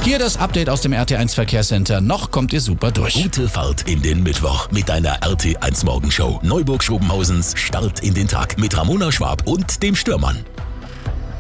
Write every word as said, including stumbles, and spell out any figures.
Hier das Update aus dem R T eins Verkehrscenter. Noch kommt ihr super durch. Gute Fahrt in den Mittwoch mit deiner R T eins Morgenshow. Neuburg-Schobenhausens Start in den Tag mit Ramona Schwab und dem Stürmann.